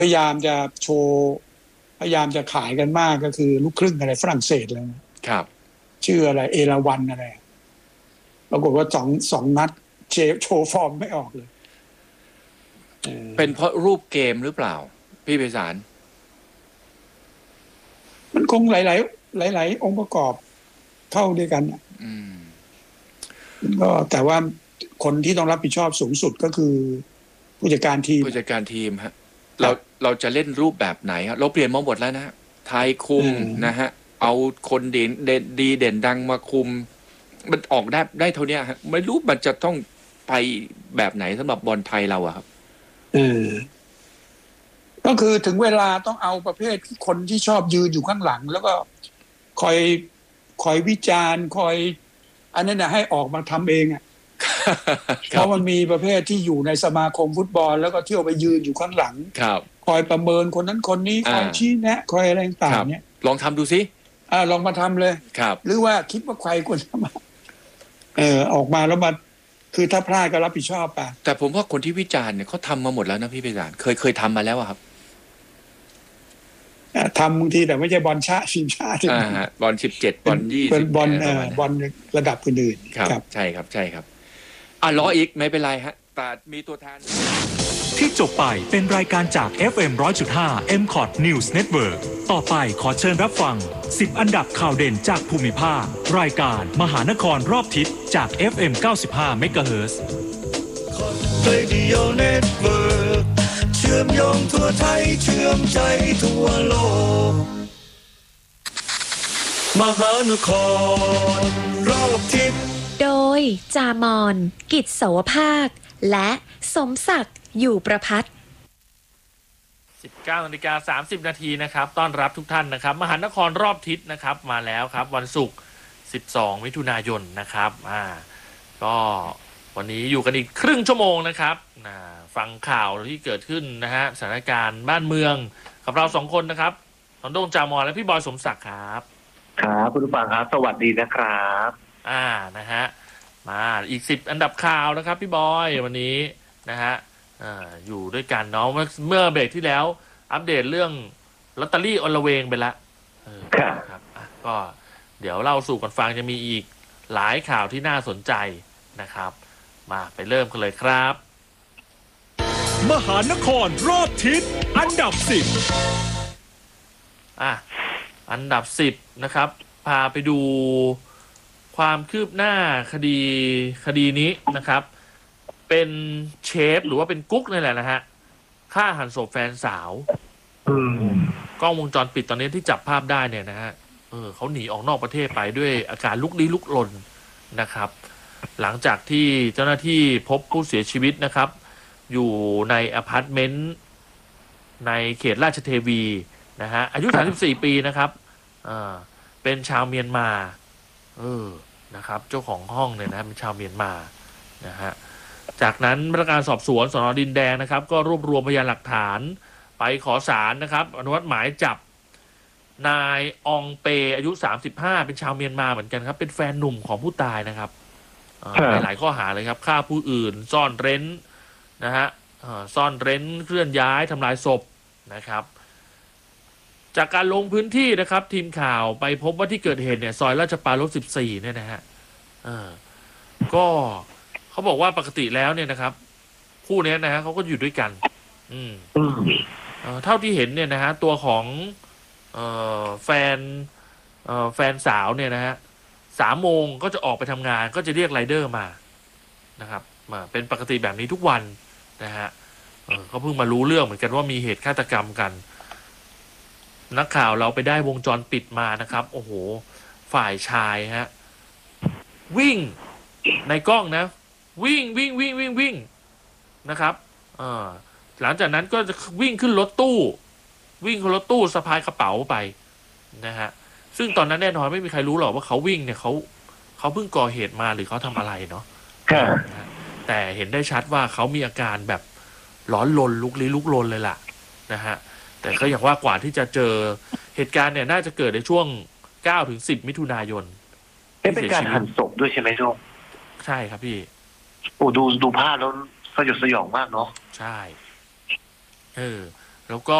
พยายามจะโชว์พยายามจะขายกันมากก็คือลูกครึ่งอะไรฝรั่งเศสเลยครับชื่ออะไรเอราวันอะไรปรากฏว่าสองนัดโชว์ฟอร์มไม่ออกเลยเป็นเพราะรูปเกมหรือเปล่าพี่ไพศาลมันคงหลายองค์ประกอบเข้าด้วยกันก็แต่ว่าคนที่ต้องรับผิดชอบสูงสุดก็คือผู้จัดการทีมฮะเราจะเล่นรูปแบบไหนครับเราเปลี่ยนมาหมดแล้วนะไทยคุมนะฮะเอาคนเด่นดังมาคุมมันออกได้เท่านี้ฮะไม่รู้มันจะต้องไปแบบไหนสำหรับบอลไทยเราอะครับก็คือถึงเวลาต้องเอาประเภทคนที่ชอบยืนอยู่ข้างหลังแล้วก็คอยวิจารณ์คอยอันนั้นนะให้ออกมาทำเองเพราะมันมีประเภทที่อยู่ในสมาคมฟุตบอลแล้วก็เที่ยวไปยืนอยู่ข้างหลังคอยประเมินคนนั้นคนนี้คอยชี้แนะคอยอะไรต่างๆเนี่ยลองทำดูสิลองมาทำเลยหรือว่าคิดว่าใครควรจะมาออกมาแล้วมาคือถ้าพลาดก็รับผิดชอบไปแต่ผมว่าคนที่วิจารณ์เนี่ยเขาทำมาหมดแล้วนะพี่ไพศาลเคยทำมาแล้วครับทำบางทีแต่ไม่ใช่บอลทีมชาติบอล17บอล20 บอลระดับอื่นๆครับใช่ครับล้ออีกไม่เป็นไรฮะแต่มีตัวแทนที่จบไปเป็นรายการจาก FM 100.5 MCOT News Network ต่อไปขอเชิญรับฟัง10อันดับข่าวเด่นจากภูมิภาครายการมหานครรอบทิศจาก FM 95 MHz Radio Network เชื่อมโยงทั่วไทยเชื่อมใจทั่วโลกมหานครรอบทิศโดยจามอนกิจเสาวภาคและสมศักดิ์อยู่ประภัต 19:30 นาทีนะครับต้อนรับทุกท่านนะครับมหานครรอบทิศนะครับมาแล้วครับวันศุกร์12มิถุนายนนะครับก็วันนี้อยู่กันอีกครึ่งชั่วโมงนะครับฟังข่าวที่เกิดขึ้นนะฮะสถานการณ์บ้านเมืองกับเรา2คนนะครับน้องโด่งจามอนและพี่บอยสมศักดิ์ครับครับคุณผู้ฟังครับสวัสดีนะครับนะฮะมาอีก10อันดับข่าวนะครับพี่บอยวันนี้นะฮะอยู่ด้วยกันเนาะเมื่อเบรกที่แล้วอัปเดตเรื่องลอตเตอรี่อลเวงไปละครับก็เดี๋ยวเล่าสู่กันฟังจะมีอีกหลายข่าวที่น่าสนใจนะครับมาไปเริ่มกันเลยครับมหานครรอบทิศอันดับ10 อันดับ10นะครับพาไปดูความคืบหน้าคดีนี้นะครับเป็นเชฟหรือว่าเป็นกุ๊กนี่แหละนะฮะฆ่าหันศพแฟนสาวกล้องวงจรปิดตอนนี้ที่จับภาพได้เนี่ยนะฮะเขาหนีออกนอกประเทศไปด้วยอาการลุกลี้ลุกลนนะครับหลังจากที่เจ้าหน้าที่พบผู้เสียชีวิตนะครับอยู่ในอพาร์ตเมนต์ในเขตราชเทวีนะฮะอายุ34ปีนะครับเป็นชาวเมียนมานะครับเจ้าของห้องเนี่ยนะเป็นชาวเมียนมานะฮะจากนั้นพนักงานสอบสวนสน.ดินแดงนะครับก็รวบรวมพยานหลักฐานไปขอศาลนะครับอนุมัติหมายจับนายอองเปอายุ35เป็นชาวเมียนมาเหมือนกันครับเป็นแฟนหนุ่มของผู้ตายนะครับหลายข้อหาเลยครับฆ่าผู้อื่นซ่อนเร้นนะฮะซ่อนเร้นเคลื่อนย้ายทำลายศพนะครับจากการลงพื้นที่นะครับทีมข่าวไปพบว่าที่เกิดเหตุเนี่ยซอยราชปรารภ14เนี่ยนะฮะก็เขาบอกว่าปกติแล้วเนี่ยนะครับคู่นี้นะฮะเขาก็อยู่ด้วยกันเท่าที่เห็นเนี่ยนะฮะตัวของแฟนสาวเนี่ยนะฮะ3 โมงก็จะออกไปทำงานก็จะเรียกไรเดอร์มานะครับเป็นปกติแบบนี้ทุกวันนะฮะเขาเพิ่งมารู้เรื่องเหมือนกันว่ามีเหตุฆาตกรรมกันนักข่าวเราไปได้วงจรปิดมานะครับโอ้โหฝ่ายชายฮะวิ่งในกล้องนะวิ่งนะครับหลังจากนั้นก็จะวิ่งขึ้นรถตู้สะพายกระเป๋าไปนะฮะซึ่งตอนนั้นแน่นอนไม่มีใครรู้หรอกว่าเขาวิ่งเนี่ยเขาเพิ่งก่อเหตุมาหรือเขาทำอะไรเนาะแต่เห็นได้ชัดว่าเขามีอาการแบบร้อนรนลุกลี้ลุกลนเลยล่ะนะฮะแต่ก็อย่างว่ากว่าที่จะเจอเหตุการณ์เนี่ยน่าจะเกิดในช่วง 9-10 มิถุนายนเป็นการหั่นศพด้วยใช่ไหมโจ้ใช่ครับพี่ดูภาพแล้วสยดสยองมากเนาะใช่แล้วก็